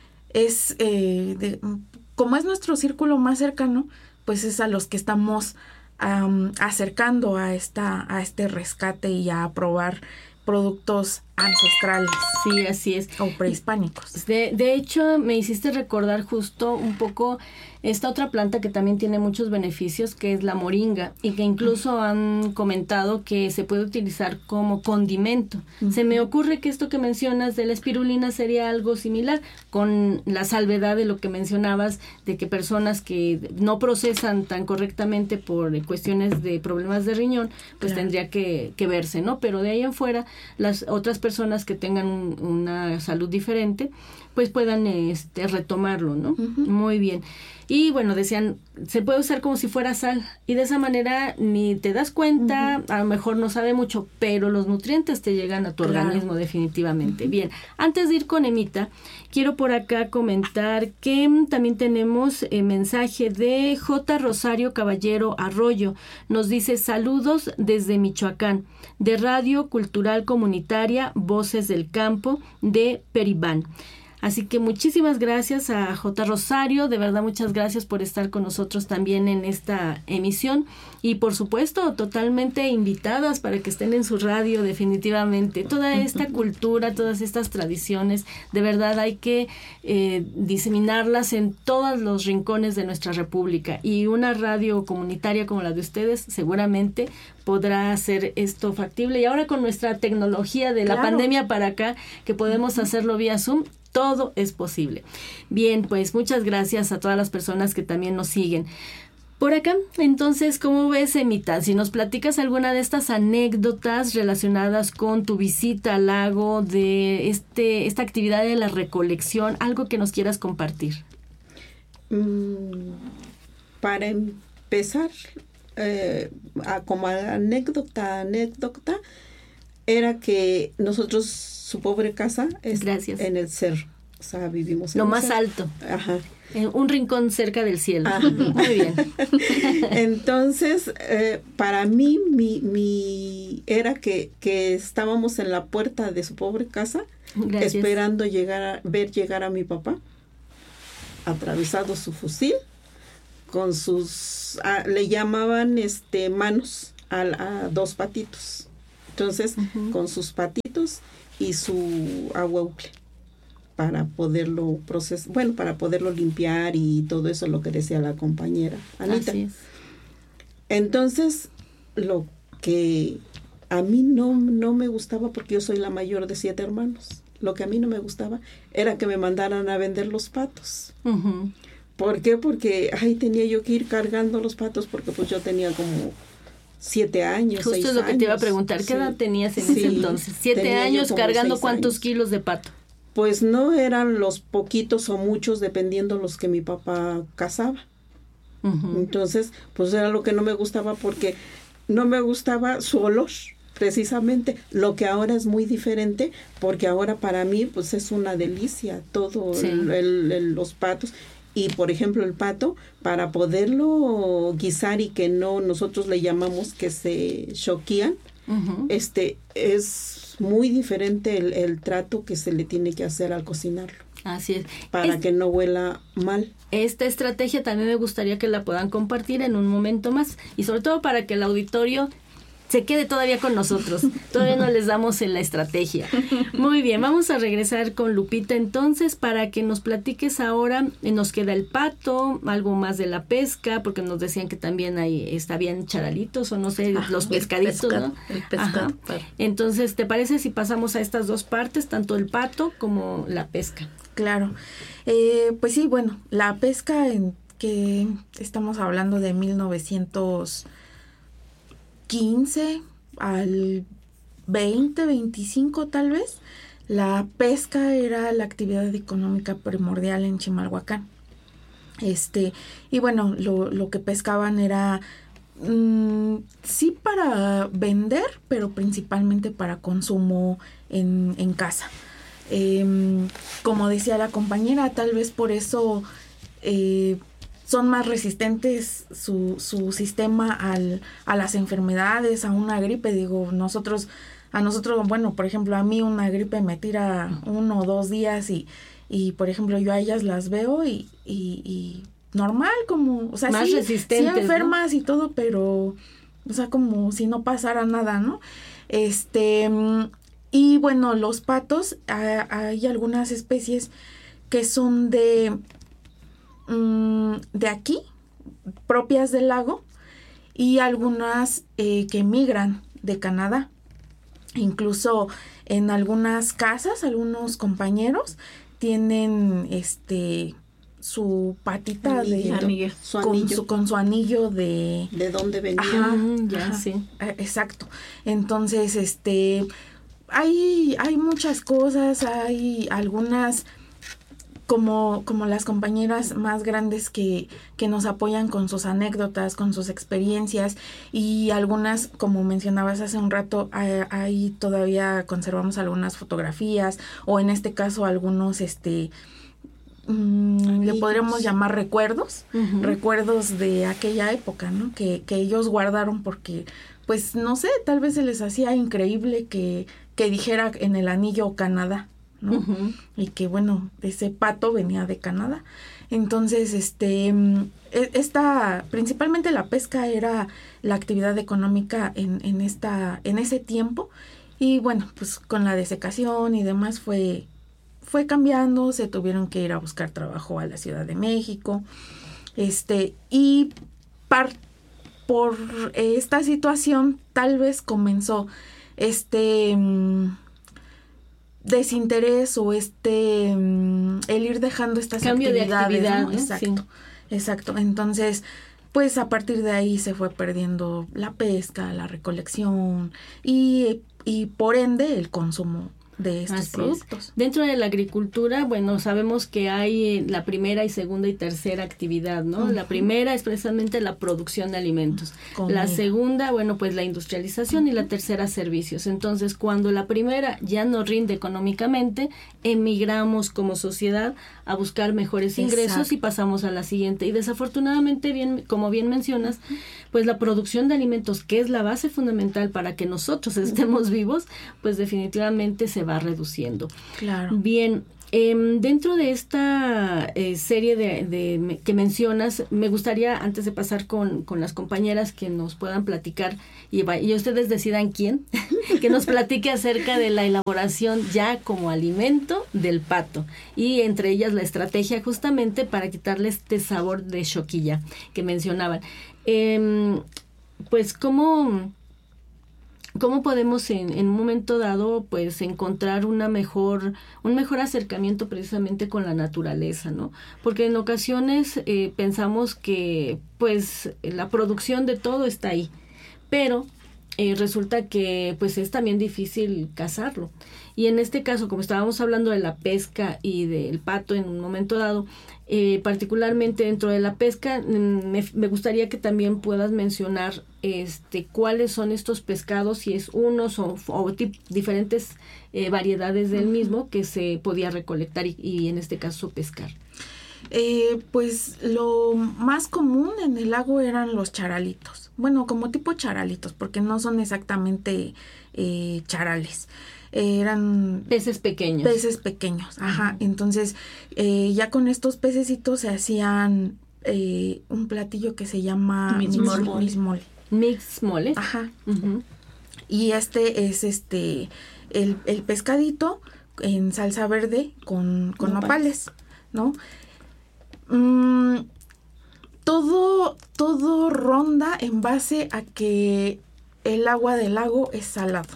es, eh, de, como es nuestro círculo más cercano, pues es a los que estamos um, acercando a, esta, a este rescate y a probar productos ancestrales Sí, así es. o prehispánicos. De, de hecho, me hiciste recordar justo un poco esta otra planta que también tiene muchos beneficios, que es la moringa, y que incluso han comentado que se puede utilizar como condimento. Se me ocurre que esto que mencionas de la espirulina sería algo similar, con la salvedad de lo que mencionabas, de que personas que no procesan tan correctamente por cuestiones de problemas de riñón, pues Claro. tendría que, que verse, ¿no? Pero de ahí en fuera, las otras personas que tengan un- una salud diferente, pues puedan este, retomarlo, ¿no? Ujú. Muy bien. Y bueno, decían, se puede usar como si fuera sal, y de esa manera ni te das cuenta, a lo mejor no sabe mucho, pero los nutrientes te llegan a tu Claro. organismo definitivamente. Bien, antes de ir con Emita, quiero por acá comentar que mm, también tenemos eh, mensaje de J. Rosario Caballero Arroyo. Nos dice, saludos desde Michoacán, de Radio Cultural Comunitaria Voces del Campo de Peribán. Así que muchísimas gracias a J. Rosario, de verdad muchas gracias por estar con nosotros también en esta emisión, y por supuesto totalmente invitadas para que estén en su radio definitivamente. Toda esta cultura, todas estas tradiciones, de verdad hay que eh, diseminarlas en todos los rincones de nuestra república, y una radio comunitaria como la de ustedes seguramente podrá hacer esto factible. Y ahora con nuestra tecnología de la Claro. pandemia para acá, que podemos hacerlo vía Zoom, todo es posible. Bien, pues muchas gracias a todas las personas que también nos siguen. Por acá, entonces, ¿cómo ves, Emita? Si nos platicas alguna de estas anécdotas relacionadas con tu visita al lago, de este esta actividad de la recolección, algo que nos quieras compartir. Mm, para empezar, eh, a, como anécdota, anécdota, era que nosotros, su pobre casa es Gracias. en el cerro. O sea, vivimos en Lo el más cerro. alto. Ajá. En un rincón cerca del cielo. Ajá. Muy bien. Entonces, eh, para mí, mi, mi era que, que estábamos en la puerta de su pobre casa, Gracias. esperando llegar a, ver llegar a mi papá, atravesado su fusil, con sus, a, le llamaban este manos a, a dos patitos. Entonces, uh-huh. con sus patitos y su ahuehuple, para poderlo procesar, bueno, para poderlo limpiar y todo eso, lo que decía la compañera Anita. Así es. Entonces, lo que a mí no, no me gustaba, porque yo soy la mayor de siete hermanos, lo que a mí no me gustaba era que me mandaran a vender los patos. Uh-huh. ¿Por qué? Porque ay, tenía yo que ir cargando los patos, porque pues yo tenía como siete años, Justo seis es lo que años. te iba a preguntar, ¿qué Sí. edad tenías en Sí, ese entonces? Siete tenía años yo como cargando seis ¿cuántos años. kilos de pato? Pues no eran los poquitos o muchos, dependiendo los que mi papá cazaba. Uh-huh. Entonces, pues era lo que no me gustaba, porque no me gustaba su olor, precisamente. Lo que ahora es muy diferente, porque ahora para mí, pues es una delicia todo, Sí. el, el, el, los patos. Y, por ejemplo, el pato, para poderlo guisar y que no, nosotros le llamamos que se choquían, uh-huh. este, es muy diferente el, el trato que se le tiene que hacer al cocinarlo. Así es. Para es, que no huela mal. Esta estrategia también me gustaría que la puedan compartir en un momento más, y sobre todo para que el auditorio se quede todavía con nosotros. Todavía no les damos en la estrategia. Muy bien, vamos a regresar con Lupita entonces para que nos platiques ahora. Nos queda el pato, algo más de la pesca, porque nos decían que también hay, está bien charalitos o no sé, Ajá, los pescaditos, el pescado, ¿no? El pescado. Entonces, ¿te parece si pasamos a estas dos partes, tanto el pato como la pesca? Claro. Eh, pues sí, bueno, la pesca en que estamos hablando de mil novecientos quince al veinte, veinticinco tal vez, la pesca era la actividad económica primordial en Chimalhuacán. Este, y bueno, lo, lo que pescaban era mmm, sí para vender, pero principalmente para consumo en, en casa. Eh, como decía la compañera, tal vez por eso eh, son más resistentes su, su sistema al, a las enfermedades, a una gripe. Digo, nosotros, a nosotros, bueno, por ejemplo, a mí una gripe me tira uno o dos días y, y por ejemplo, yo a ellas las veo y, y, y normal, como, o sea, más sí, resistentes, sí enfermas, ¿no? Y todo, pero, o sea, como si no pasara nada, ¿no? Este... Y bueno, los patos, a, hay algunas especies que son de, um, de aquí, propias del lago, y algunas eh, que migran de Canadá. Incluso en algunas casas, algunos compañeros tienen este su patita Anillo, de anillo, su con, anillo. Su, con su anillo de... ¿De dónde venía? Ajá, Mm, ya, ajá, sí. Exacto. Entonces, este... Hay, hay muchas cosas, hay algunas como, como las compañeras más grandes que, que nos apoyan con sus anécdotas, con sus experiencias, y algunas, como mencionabas hace un rato, ahí todavía conservamos algunas fotografías, o en este caso algunos, este, mmm, le podríamos llamar recuerdos, uh-huh. recuerdos de aquella época, ¿no? Que, que ellos guardaron porque, pues, no sé, tal vez se les hacía increíble que que dijera en el anillo Canadá, ¿no? Uh-huh. Y que, bueno, ese pato venía de Canadá. Entonces, este, esta, principalmente la pesca era la actividad económica en, en esta, en ese tiempo. Y bueno, pues con la desecación y demás fue, fue cambiando, se tuvieron que ir a buscar trabajo a la Ciudad de México. Este, y par, por esta situación tal vez comenzó este um, desinterés o este um, el ir dejando estas cambio actividades, de actividad, ¿no? ¿no? Exacto, sí. exacto. Entonces pues a partir de ahí se fue perdiendo la pesca, la recolección y, y por ende el consumo de estos Así productos. Es. Dentro de la agricultura, bueno, sabemos que hay la primera y segunda y tercera actividad, ¿no? Uh-huh. La primera es precisamente la producción de alimentos. Comida. La segunda, bueno, pues la industrialización, uh-huh. y la tercera, servicios. Entonces, cuando la primera ya no rinde económicamente, emigramos como sociedad a buscar mejores ingresos. Exacto. Y pasamos a la siguiente. Y desafortunadamente, bien, como bien mencionas, uh-huh. pues la producción de alimentos, que es la base fundamental para que nosotros estemos uh-huh. vivos, pues definitivamente se va reduciendo. Claro. Bien, eh, dentro de esta eh, serie de, de que mencionas, me gustaría, antes de pasar con, con las compañeras, que nos puedan platicar, y, y ustedes decidan quién, que nos platique acerca de la elaboración ya como alimento del pato, y entre ellas la estrategia justamente para quitarle este sabor de choquilla que mencionaban. Eh, pues, ¿cómo... ¿Cómo podemos en, en un momento dado pues encontrar una mejor, un mejor acercamiento precisamente con la naturaleza, ¿no? Porque en ocasiones eh, pensamos que pues la producción de todo está ahí, pero eh, resulta que pues es también difícil cazarlo. Y en este caso, como estábamos hablando de la pesca y del pato en un momento dado, eh, particularmente dentro de la pesca, me, me gustaría que también puedas mencionar este cuáles son estos pescados, si es unos o, o tip, diferentes eh, variedades del mismo que se podía recolectar y, y en este caso pescar. Eh, pues lo más común en el lago eran los charalitos. Bueno, como tipo charalitos, porque no son exactamente eh, charales. Eran peces pequeños. Peces pequeños, ajá. Entonces, eh, ya con estos pececitos se hacían eh, un platillo que se llama mixmole. Mixmole. Ajá. Uh-huh. Y este es este el, el pescadito en salsa verde con, con nopales, ¿no? Mm, todo, todo ronda en base a que el agua del lago es salado.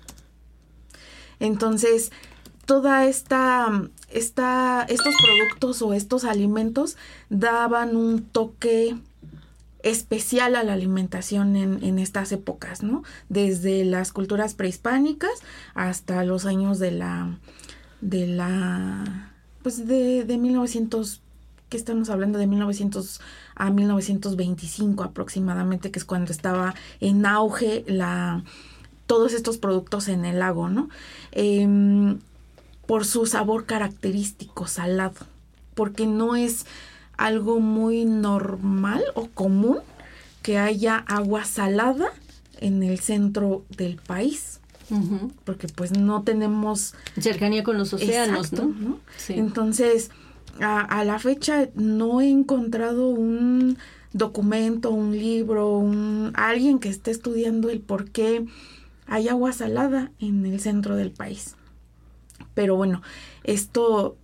Entonces, toda esta, esta, estos productos o estos alimentos daban un toque especial a la alimentación en, en estas épocas, ¿no? Desde las culturas prehispánicas hasta los años de la, de la, pues de, de mil novecientos, que estamos hablando de mil novecientos a mil novecientos veinticinco aproximadamente, que es cuando estaba en auge la... todos estos productos en el lago, ¿no? Eh, por su sabor característico, salado, porque no es algo muy normal o común que haya agua salada en el centro del país, uh-huh. porque pues no tenemos... cercanía con los océanos, exacto, ¿no? ¿no? Sí. Entonces, a, a la fecha no he encontrado un documento, un libro, un alguien que esté estudiando el por qué hay agua salada en el centro del país. Pero bueno, esto,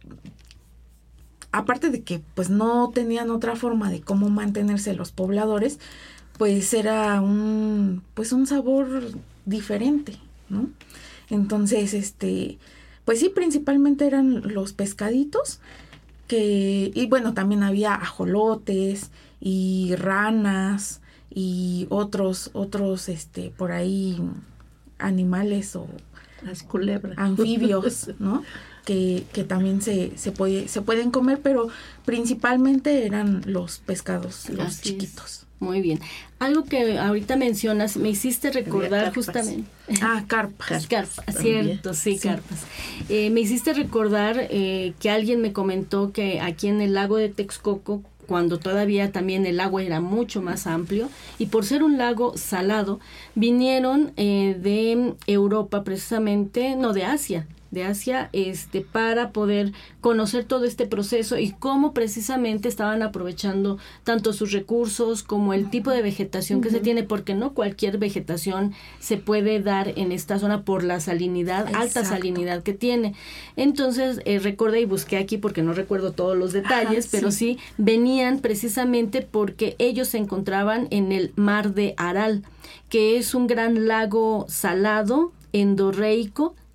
aparte de que pues no tenían otra forma de cómo mantenerse los pobladores, pues era un pues un sabor diferente, ¿no? Entonces, este, pues sí, principalmente eran los pescaditos, que, y bueno, también había ajolotes y ranas y otros, otros, este, por ahí animales o las culebras, anfibios, ¿no? Que, que también se, se puede, se pueden comer, pero principalmente eran los pescados, los Así chiquitos. Es. Muy bien. Algo que ahorita mencionas, me hiciste recordar justamente. Ah, carpas. Carpas, cierto, sí, sí. carpas. Eh, me hiciste recordar eh, que alguien me comentó que aquí en el lago de Texcoco, cuando todavía también el agua era mucho más amplio, y por ser un lago salado, vinieron eh, de Europa precisamente, no, de Asia, de Asia, este, para poder conocer todo este proceso y cómo precisamente estaban aprovechando tanto sus recursos como el tipo de vegetación uh-huh. que se tiene, porque no cualquier vegetación se puede dar en esta zona por la salinidad, Exacto. alta salinidad que tiene. Entonces, eh, recordé y busqué aquí porque no recuerdo todos los detalles, Ajá, pero sí. sí venían precisamente porque ellos se encontraban en el mar de Aral, que es un gran lago salado, endorreico,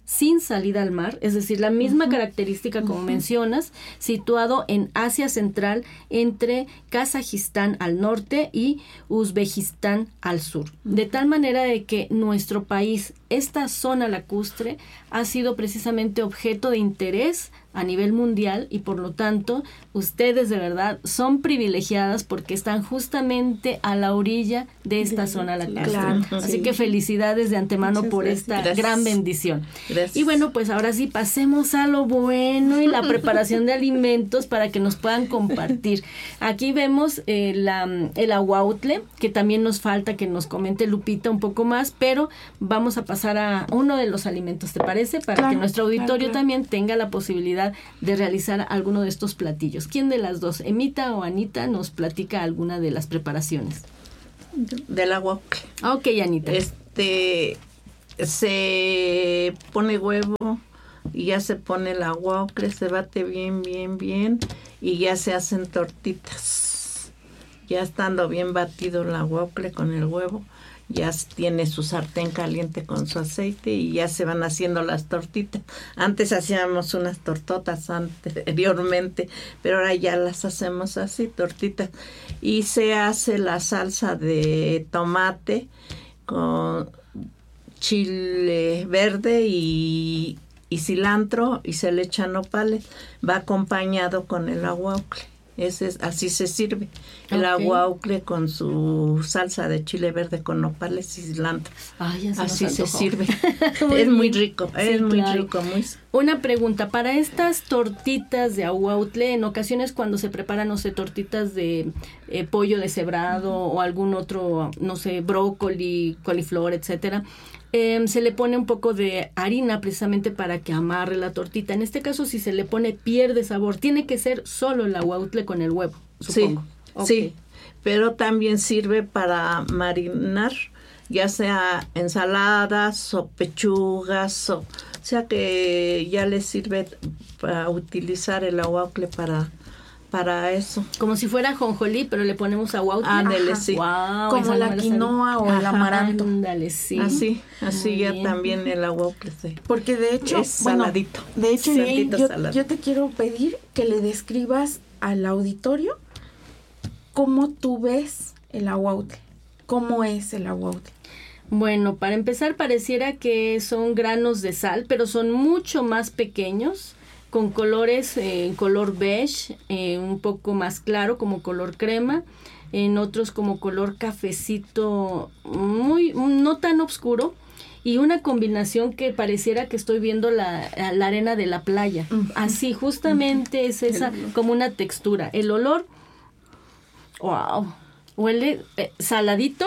sin salida al mar, es decir, la misma uh-huh. característica como uh-huh. mencionas, situado en Asia Central entre Kazajistán al norte y Uzbekistán al sur. Uh-huh. De tal manera de que nuestro país, esta zona lacustre, ha sido precisamente objeto de interés a nivel mundial y por lo tanto ustedes de verdad son privilegiadas porque están justamente a la orilla de esta sí, zona lacustre. Claro, Así sí. que felicidades de antemano Muchas por gracias. esta gracias. gran bendición. Gracias. Y bueno, pues ahora sí pasemos a lo bueno y la preparación de alimentos para que nos puedan compartir. Aquí vemos eh, la, el aguautle, que también nos falta que nos comente Lupita un poco más, pero vamos a pasar a uno de los alimentos, ¿te parece? Para claro, que nuestro auditorio claro, claro. también tenga la posibilidad de realizar alguno de estos platillos. ¿Quién de las dos, Emita o Anita, nos platica alguna de las preparaciones? Del aguautle. Ok, Anita. Este, se pone huevo y ya se pone el aguautle, se bate bien, bien, bien y ya se hacen tortitas. Ya estando bien batido el aguautle con el huevo, ya tiene su sartén caliente con su aceite y ya se van haciendo las tortitas. Antes hacíamos unas tortotas anteriormente, pero ahora ya las hacemos así, tortitas. Y se hace la salsa de tomate con chile verde y, y cilantro y se le echan nopales. Va acompañado con el aguaucle. Ese es, así se sirve el okay. aguaucle con su salsa de chile verde con nopales y cilantro. Ay, así se sirve. muy es muy rico, sí, es muy claro. rico. Muy... Una pregunta, para estas tortitas de aguautle, en ocasiones cuando se preparan, no sé, tortitas de eh, pollo deshebrado uh-huh. o algún otro, no sé, brócoli, coliflor, etcétera, Eh, se le pone un poco de harina precisamente para que amarre la tortita. En este caso, si se le pone, pierde sabor. Tiene que ser solo el aguautle con el huevo, supongo. Sí, okay. sí, pero también sirve para marinar, ya sea ensaladas o pechugas, o, o sea que ya le sirve para utilizar el aguautle para... para eso. Como si fuera jonjolí, pero le ponemos aguautle. Ándale, sí. Wow, como la quinoa o el amaranto. Ándale, sí. Así, así Muy ya bien. también el aguautle sí. Porque de hecho, es bueno, saladito. De hecho, sí, yo, yo te quiero pedir que le describas al auditorio cómo tú ves el aguautle. ¿Cómo es el aguautle? Bueno, para empezar, pareciera que son granos de sal, pero son mucho más pequeños, con colores, eh, en color beige, eh, un poco más claro como color crema, en otros como color cafecito, muy no tan oscuro, y una combinación que pareciera que estoy viendo la, la arena de la playa. Uh-huh. Así, justamente uh-huh. es esa, como una textura. El olor, wow, huele eh, saladito,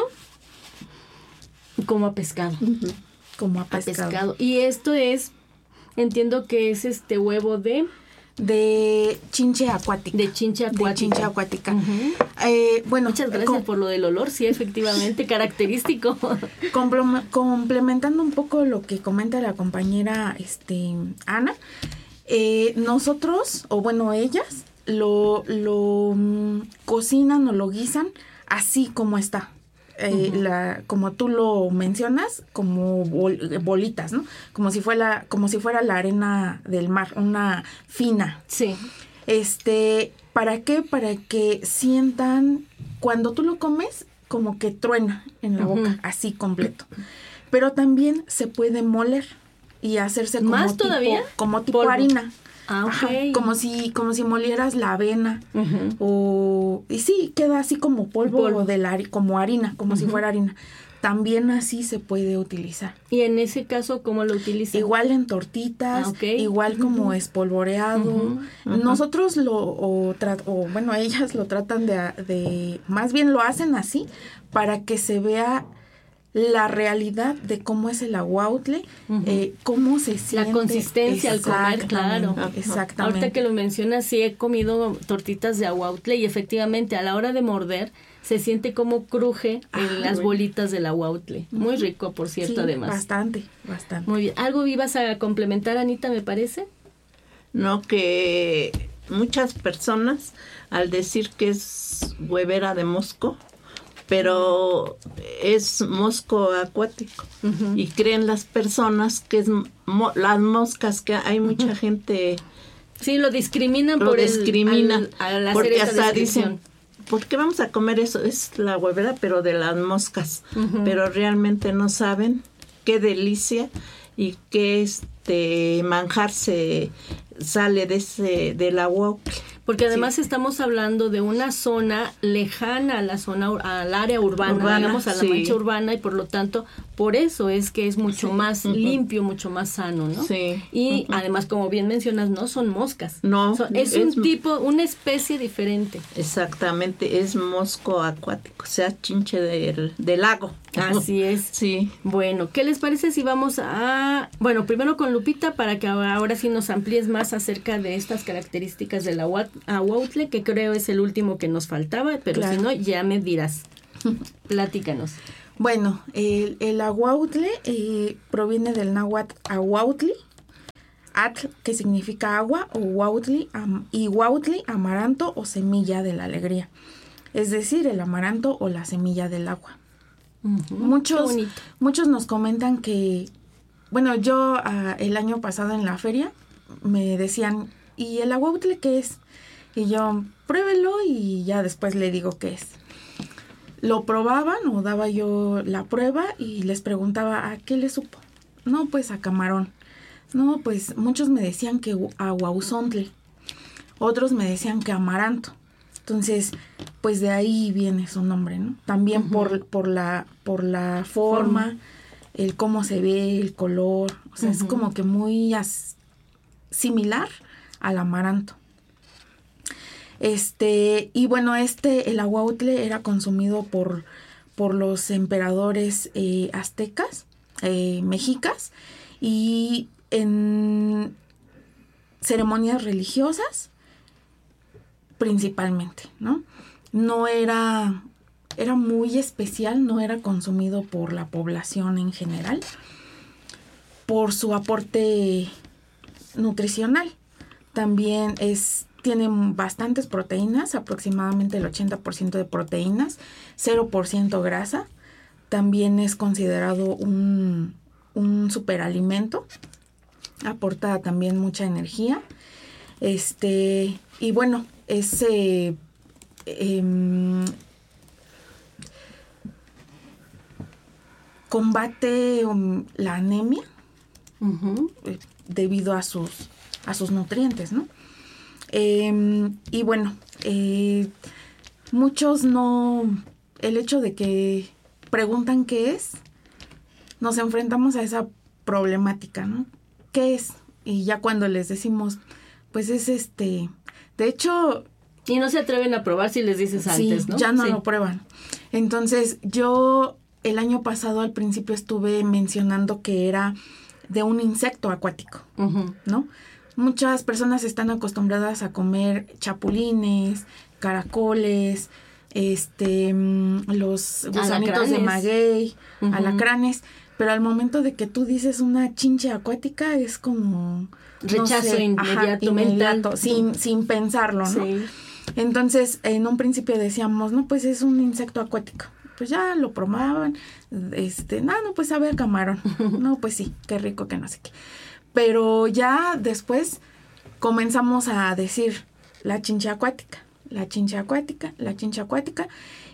como a pescado. Uh-huh. Como a pescado. a pescado. Y esto es... Entiendo que es este huevo de... De chinche acuática. De chinche acuática. De chinche acuática. Uh-huh. Eh, bueno, Muchas gracias com- por lo del olor, sí, efectivamente, característico. Compl- complementando un poco lo que comenta la compañera este, Ana, eh, nosotros, o bueno, ellas, lo, lo um, cocinan o lo guisan así como está. Eh, uh-huh. la, como tú lo mencionas, como bol, bolitas, ¿no? Como si fuera, como si fuera la arena del mar, una fina. Sí. Este, ¿para qué? Para que sientan, cuando tú lo comes, como que truena en la uh-huh. boca, así completo. Pero también se puede moler y hacerse como ¿Más tipo, todavía? como tipo Polvo. harina. Ah, okay. Ajá, como si como si molieras la avena uh-huh. o y sí queda así como polvo, polvo. de la como harina, como uh-huh. si fuera harina. También así se puede utilizar. ¿Y en ese caso cómo lo utilizan? Igual en tortitas, ah, okay. igual como uh-huh. espolvoreado. Uh-huh. Uh-huh. Nosotros lo o, tra- o bueno, ellas lo tratan de de más bien lo hacen así para que se vea la realidad de cómo es el aguautle, uh-huh. eh, cómo se siente. La consistencia al comer, claro. Exactamente. Ahorita que lo mencionas, sí he comido tortitas de aguautle y efectivamente a la hora de morder se siente como cruje ah, en las bueno. bolitas del aguautle. Muy rico, por cierto, sí, además. bastante, bastante. Muy bien. ¿Algo ibas a complementar, Anita, me parece? No, que muchas personas al decir que es huevera de mosco, pero es mosco acuático. Uh-huh. Y creen las personas que es mo- las moscas, que hay mucha uh-huh. gente... Sí, lo discriminan lo por discriminan, el... Al, al hacer porque esa hasta descripción. Dicen, ¿por qué vamos a comer eso? Es la huevera, pero de las moscas. Uh-huh. Pero realmente no saben qué delicia y qué este manjar se sale de ese del agua. Porque además sí. estamos hablando de una zona lejana a la zona, al área urbana, urbana digamos, a la sí. mancha urbana, y por lo tanto, por eso es que es mucho sí. más uh-huh. limpio, mucho más sano, ¿no? Sí. Y uh-huh. además, como bien mencionas, no son moscas. No. Son, es, es un tipo, una especie diferente. Exactamente, es mosco acuático, o sea, chinche del, del lago. Así es. Sí. Bueno, ¿qué les parece si vamos a... Bueno, primero con Lupita, para que ahora, ahora sí nos amplíes más acerca de estas características del agua ahuautle, que creo es el último que nos faltaba, pero claro. si no, ya me dirás. Platícanos. Bueno, el, el ahuautle eh, proviene del náhuatl ahuautli, atl, que significa agua, o huautli, am, y huautli, amaranto o semilla de la alegría. Es decir, el amaranto o la semilla del agua. Uh-huh. Muchos, muchos nos comentan que, bueno, yo uh, el año pasado en la feria me decían, ¿y el ahuautle qué es? Y yo, pruébelo y ya después le digo qué es. Lo probaban o daba yo la prueba y les preguntaba, ¿a qué le supo? No, pues a camarón. No, pues muchos me decían que a huauzontle. Otros me decían que amaranto. Entonces, pues de ahí viene su nombre, ¿no? También uh-huh. por, por, la, por la forma, forma, el cómo se ve, el color. O sea, uh-huh. es como que muy as- similar al amaranto. Este, y bueno, este, el ahuautle era consumido por, por los emperadores eh, aztecas, eh, mexicas, y en ceremonias religiosas principalmente, ¿no? No era, era muy especial, no era consumido por la población en general, por su aporte nutricional. También es... Tienen bastantes proteínas, aproximadamente el ochenta por ciento de proteínas, cero por ciento grasa. También es considerado un, un superalimento. Aporta también mucha energía. Este, y bueno, es eh, eh, combate um, la anemia uh-huh. eh, debido a sus, a sus nutrientes, ¿no? Eh, y bueno, eh, muchos no, el hecho de que preguntan qué es, nos enfrentamos a esa problemática, ¿no? ¿Qué es? Y ya cuando les decimos, pues es este, de hecho... Y no se atreven a probar si les dices antes, sí, ¿no? ya no sí. lo prueban. Entonces, yo el año pasado al principio estuve mencionando que era de un insecto acuático, uh-huh. ¿no? Muchas personas están acostumbradas a comer chapulines, caracoles, este, los gusanitos alacranes. de maguey, uh-huh. alacranes, pero al momento de que tú dices una chinche acuática es como... Rechazo no sé, inmediato, ajá, inmediato mental. Sin, sin pensarlo, ¿no? Sí. Entonces, en un principio decíamos, no, pues es un insecto acuático. Pues ya lo probaban, este, no, no, pues sabe a camarón. No, pues sí, qué rico, que no sé qué. Pero ya después comenzamos a decir la chinche acuática, la chinche acuática, la chinche acuática.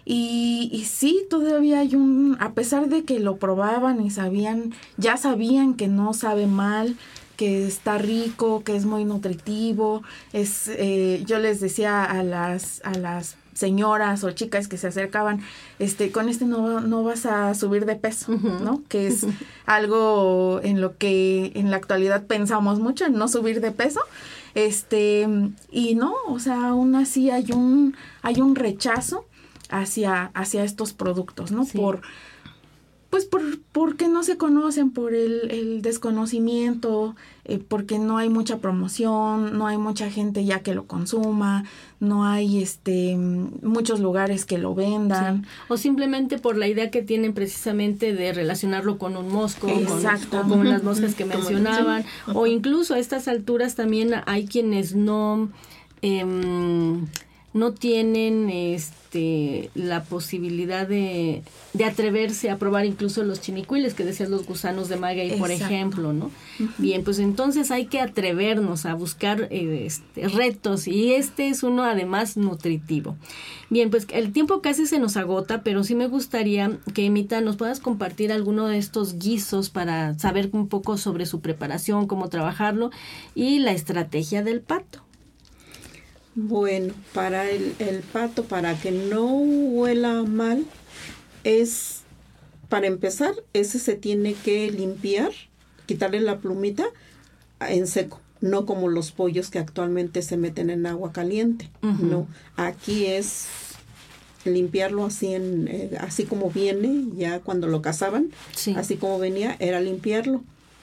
Y, y sí, todavía hay un, a pesar de que lo probaban y sabían, ya sabían que no sabe mal, que está rico, que es muy nutritivo. Es, eh, yo les decía a las, a las señoras o chicas que se acercaban, este, con este no, no vas a subir de peso, uh-huh. ¿no? Que es uh-huh. algo en lo que en la actualidad pensamos mucho, en no subir de peso. Este, y no, o sea, aún así hay un, hay un rechazo hacia, hacia estos productos, ¿no? Sí. Por, pues por, porque no se conocen, por el, el desconocimiento, eh, porque no hay mucha promoción, no hay mucha gente ya que lo consuma, no hay este muchos lugares que lo vendan. Sí. O simplemente por la idea que tienen precisamente de relacionarlo con un mosco, exacto. con, con las moscas que mencionaban, sí. o incluso a estas alturas también hay quienes no... Eh, no tienen este la posibilidad de, de atreverse a probar incluso los chinicuiles, que decías, los gusanos de maguey, por ejemplo, ¿no? Uh-huh. Bien, pues entonces hay que atrevernos a buscar eh, este, retos, y este es uno además nutritivo. Bien, pues el tiempo casi se nos agota, pero sí me gustaría que, Emita, nos puedas compartir alguno de estos guisos para saber un poco sobre su preparación, cómo trabajarlo y la estrategia del pato. Bueno, para el, el pato, para que no huela mal, es, para empezar, ese se tiene que limpiar, quitarle la plumita en seco, no como los pollos que actualmente se meten en agua caliente. Uh-huh. No, aquí es limpiarlo así, en, eh, así como viene, ya cuando lo cazaban, sí. Así como venía, era limpiarlo.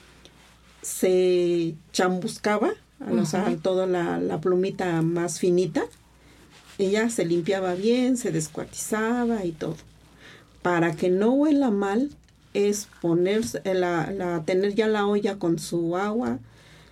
Se chambuscaba, Uh-huh. o sea, toda la, la plumita más finita, y ya se limpiaba bien, se descuartizaba y todo. Para que no huela mal, es ponerse la, la, tener ya la olla con su agua